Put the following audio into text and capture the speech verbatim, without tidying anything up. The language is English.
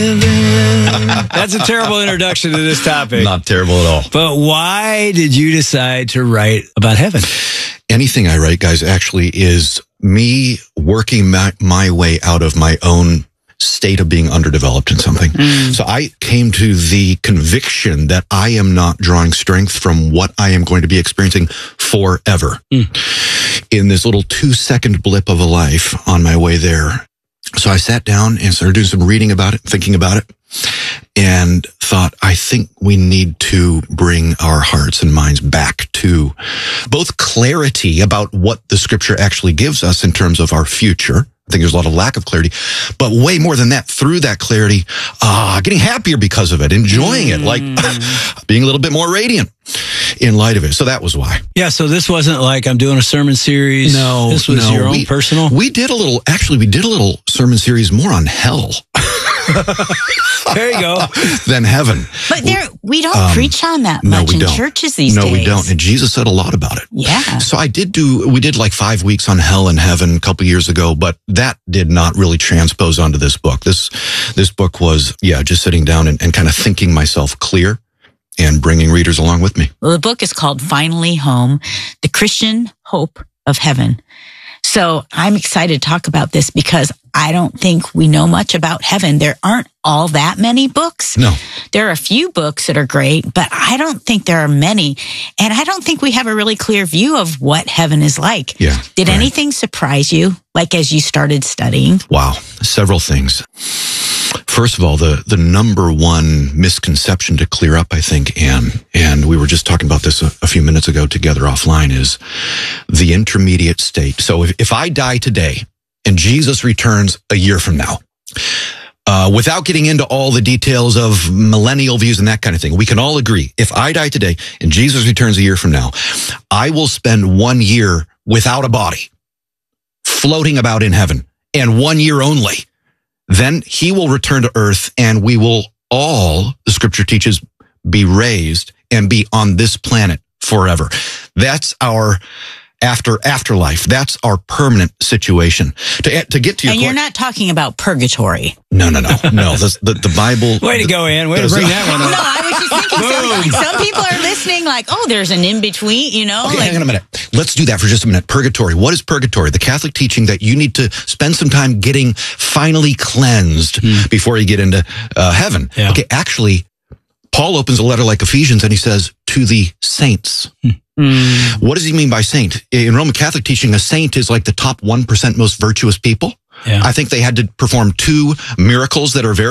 That's a terrible introduction to this topic. Not terrible at all. But why did you decide to write about heaven? Anything I write, guys, actually is me working my, my way out of my own state of being underdeveloped in something. Mm. So I came to the conviction that I am not drawing strength from what I am going to be experiencing forever. Mm. In this little two second blip of a life on my way there. So I sat down and started doing some reading about it, thinking about it, and thought, I think we need to bring our hearts and minds back to both clarity about what the scripture actually gives us in terms of our future. I think there's a lot of lack of clarity, but way more than that, through that clarity, ah, getting happier because of it, enjoying it, like being a little bit more radiant in light of it. So that was why. Yeah, so this wasn't like I'm doing a sermon series. No, this was no, your own we, personal. We did a little, actually, we did a little sermon series more on hell. There you go. Than heaven. But there, we don't um, preach on that no, much we in don't. churches these no, days. No, we don't. And Jesus said a lot about it. Yeah. So I did do, we did like five weeks on hell and heaven a couple years ago, but that did not really transpose onto this book. This, this book was, yeah, just sitting down and, and kind of thinking myself clear and bringing readers along with me. Well, the book is called Finally Home, The Christian Hope of Heaven. So I'm excited to talk about this because I don't think we know much about heaven. There aren't all that many books. No. There are a few books that are great, but I don't think there are many. And I don't think we have a really clear view of what heaven is like. Yeah. Did right. anything surprise you, like as you started studying? Wow. Several things. First of all, the, the number one misconception to clear up, I think, Anne, and we were just talking about this a, a few minutes ago together offline, is the intermediate state. So if, if I die today and Jesus returns a year from now, uh, without getting into all the details of millennial views and that kind of thing, we can all agree, if I die today and Jesus returns a year from now, I will spend one year without a body, floating about in heaven, and one year only. Then he will return to earth and we will all, the scripture teaches, be raised and be on this planet forever. That's our after afterlife. That's our permanent situation. To to get to your And you're not talking about purgatory. No, no, no, no. The, the, the Bible. Way to the, go, Ann. Way to bring that one up. No, I was just thinking some, some people are listening like, oh, there's an in-between, you know? Okay, like, hang on a minute. Let's do that for just a minute. Purgatory. What is purgatory? The Catholic teaching that you need to spend some time getting finally cleansed mm. before you get into uh, heaven. Yeah. Okay, actually, Paul opens a letter like Ephesians and he says, to the saints. Mm. Mm. What does he mean by saint? In Roman Catholic teaching, a saint is like the top one percent most virtuous people. Yeah. I think they had to perform two miracles that are very